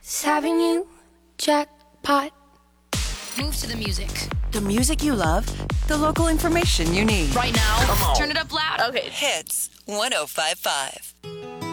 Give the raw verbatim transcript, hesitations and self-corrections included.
It's having you jackpot. Move to the music. The music you love, the local information you need. Right now, turn it up loud. Okay. Hits one oh five point five.